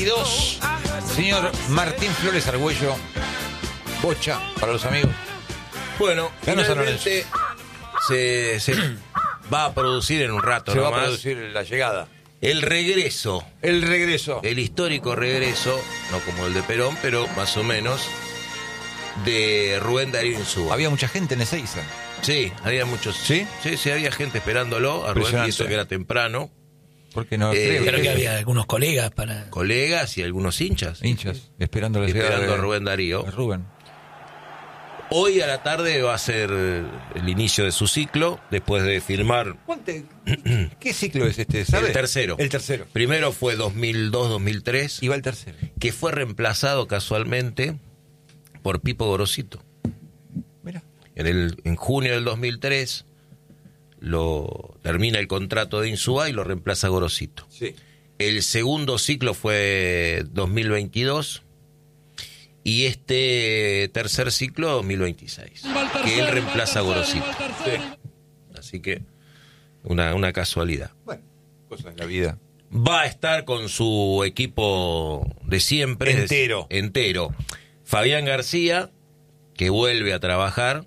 22, señor Martín Flores Argüello, Bocha, para los amigos. Bueno, Ganó San finalmente se va a producir en un rato Se va a nomás producir la llegada. el regreso, El regreso. el histórico regreso, no como el de Perón, pero más o menos, de Rubén Darío Insúa. Había mucha gente en Ezeiza. Sí, había muchos. ¿Sí? Sí, había gente esperándolo a Rubén, y Impresionante. eso que era temprano. Porque no Creo que había algunos colegas para... Colegas y algunos hinchas. hinchas esperando la llegada Esperando de a Rubén Darío. de Rubén. Hoy a la tarde va a ser el inicio de su ciclo, después de firmar. ¿Qué ciclo es este? ¿Sabe? El tercero. El tercero. Primero fue 2002-2003, Y va el tercero. que fue reemplazado casualmente por Pipo Gorosito. Mira. En junio del 2003 termina el contrato de Insúa y lo reemplaza Gorosito. Sí. El segundo ciclo fue 2022 y este tercer ciclo 2026, que él reemplaza a Gorosito. Así que una casualidad. Bueno, cosas de la vida. Va a estar con su equipo de siempre. Entero. Fabián García, que vuelve a trabajar.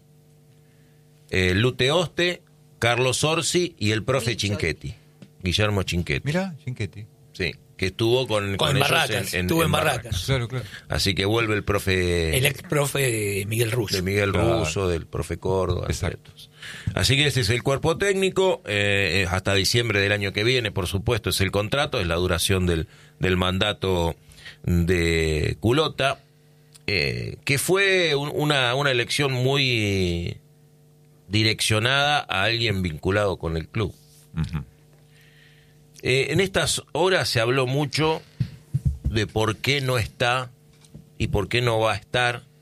Lute Oste, Carlos Orsi y el profe Chinchetti. Guillermo Chinchetti. Mira, Chinchetti. Sí, que estuvo con ellos Barracas. Estuvo en Barracas. Claro, claro. Así que vuelve el profe... El ex profe Miguel Russo. De Miguel Claro. Russo, del profe Córdoba. Exacto. Así que ese es el cuerpo técnico, hasta diciembre del año que viene, por supuesto, es el contrato, es la duración del mandato de Culota, que fue una elección muy direccionada a alguien vinculado con el club. Uh-huh. En estas horas se habló mucho de por qué no está y por qué no va a estar